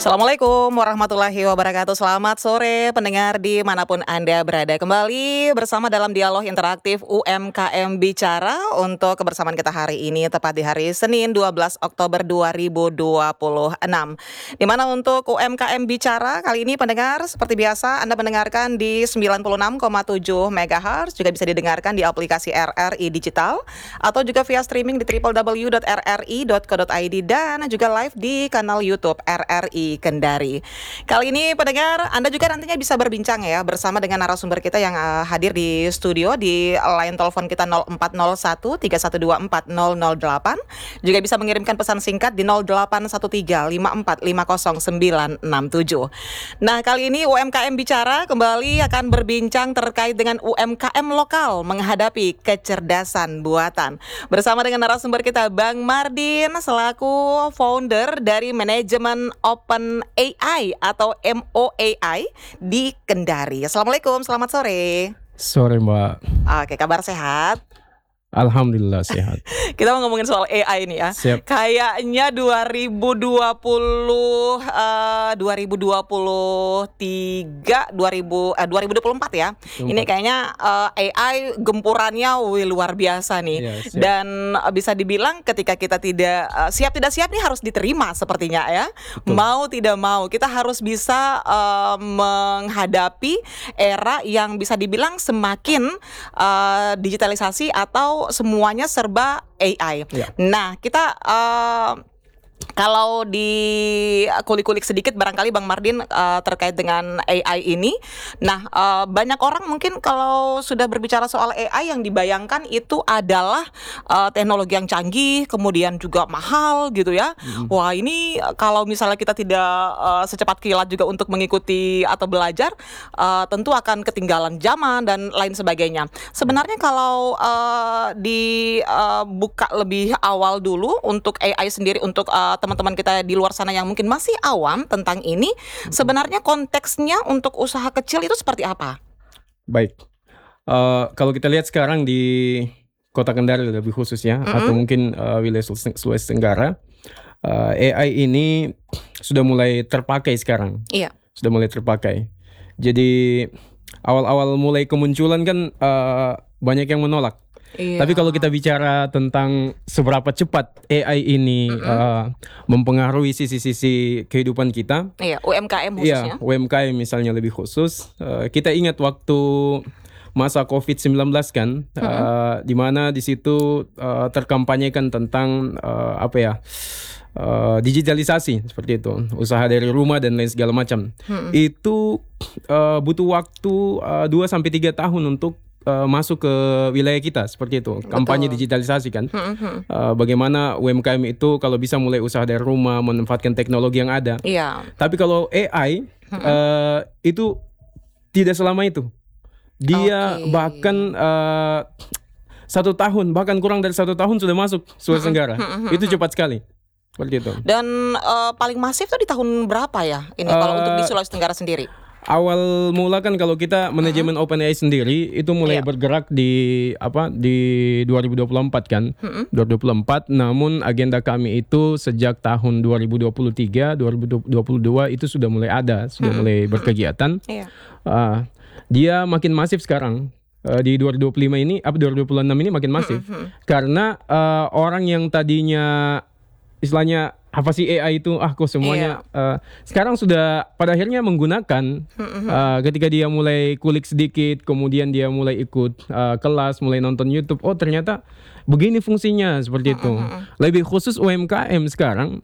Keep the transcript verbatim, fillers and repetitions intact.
Assalamualaikum warahmatullahi wabarakatuh. Selamat sore pendengar dimanapun Anda berada. Kembali bersama dalam dialog interaktif U M K M Bicara untuk kebersamaan kita hari ini tepat di hari Senin dua belas Oktober dua ribu dua puluh enam. Di mana untuk U M K M Bicara kali ini pendengar seperti biasa Anda mendengarkan di sembilan puluh enam koma tujuh megahertz, juga bisa didengarkan di aplikasi R R I Digital atau juga via streaming di w w w dot r r i dot co dot i d dan juga live di kanal YouTube R R I Kendari. Kali ini pendengar, Anda juga nantinya bisa berbincang ya bersama dengan narasumber kita yang uh, hadir di studio di line telepon kita nol empat nol satu tiga satu dua empat nol nol delapan. Juga bisa mengirimkan pesan singkat di nol delapan satu tiga lima empat lima nol sembilan enam tujuh. Nah, kali ini U M K M Bicara kembali akan berbincang terkait dengan U M K M lokal menghadapi kecerdasan buatan. Bersama dengan narasumber kita Bang Mardin selaku founder dari manajemen Open A I atau M O A I di Kendari. Assalamualaikum, selamat sore. Sore Mbak. Oke, kabar sehat? Alhamdulillah sehat. Kita mau ngomongin soal A I nih ya. Siap. Kayaknya dua ribu dua puluh uh, dua ribu dua puluh tiga dua ribu uh, dua ribu dua puluh empat ya. dua ribu dua puluh empat. Ini kayaknya uh, A I gempurannya wih, luar biasa nih. Ya, siap. Dan uh, bisa dibilang ketika kita tidak uh, siap tidak siap nih harus diterima sepertinya ya. Betul. Mau tidak mau kita harus bisa uh, menghadapi era yang bisa dibilang semakin uh, digitalisasi atau semuanya serba A I. Ya. Nah, kita uh, kalau di kulik-kulik sedikit barangkali Bang Mardin uh, terkait dengan A I ini. Nah, uh, banyak orang mungkin kalau sudah berbicara soal A I yang dibayangkan itu adalah uh, teknologi yang canggih, kemudian juga mahal gitu ya. Mm-hmm. Wah, ini kalau misalnya kita tidak uh, secepat kilat juga untuk mengikuti atau belajar, uh, tentu akan ketinggalan zaman dan lain sebagainya. Sebenarnya kalau uh, dibuka uh, lebih awal dulu untuk A I sendiri, untuk uh, teman-teman kita di luar sana yang mungkin masih awam tentang ini, sebenarnya konteksnya untuk usaha kecil itu seperti apa? Baik, uh, kalau kita lihat sekarang di Kota Kendari lebih khusus ya, mm-hmm. atau mungkin uh, wilayah Sulawesi Tenggara, uh, A I ini sudah mulai terpakai sekarang. Iya. Sudah mulai terpakai. Jadi awal-awal mulai kemunculan kan uh, banyak yang menolak. Iya. Tapi kalau kita bicara tentang seberapa cepat A I ini mm-hmm. uh, mempengaruhi sisi-sisi kehidupan kita, iya, U M K M khususnya. Iya, U M K M misalnya lebih khusus. Uh, kita ingat waktu masa covid sembilan belas kan, mm-hmm. uh, di mana di situ uh, terkampanyekan tentang uh, apa ya? Uh, digitalisasi seperti itu, usaha dari rumah dan lain segala macam. Mm-hmm. Itu uh, butuh waktu uh, dua sampai tiga tahun untuk Uh, masuk ke wilayah kita seperti itu. Kampanye Betul. Digitalisasi kan. Hmm. Uh, bagaimana U M K M itu kalau bisa mulai usaha dari rumah, memanfaatkan teknologi yang ada. Iya. Tapi kalau A I hmm. uh, itu tidak selama itu. Dia okay. bahkan uh, satu tahun, bahkan kurang dari satu tahun sudah masuk Sulawesi Tenggara. Hmm. Itu cepat sekali. Seperti itu. Dan uh, paling masif itu di tahun berapa ya? Ini uh, kalau untuk di Sulawesi Tenggara sendiri? Awal mula kan kalau kita manajemen uh-huh. OpenAI sendiri itu mulai yeah. bergerak di apa di dua ribu dua puluh empat kan, uh-huh. dua ribu dua puluh empat. Namun agenda kami itu sejak tahun dua ribu dua puluh tiga, dua ribu dua puluh dua itu sudah mulai ada, sudah uh-huh. mulai berkegiatan. Yeah. Uh, dia makin masif sekarang. Uh, di dua ribu dua puluh lima ini, apa dua ribu dua puluh enam ini makin masif uh-huh. karena uh, orang yang tadinya istilahnya apa sih A I itu ah kok semuanya iya. uh, sekarang sudah pada akhirnya menggunakan mm-hmm. uh, ketika dia mulai kulik sedikit, kemudian dia mulai ikut uh, kelas, mulai nonton YouTube, oh ternyata begini fungsinya seperti mm-hmm. itu. Lebih khusus U M K M sekarang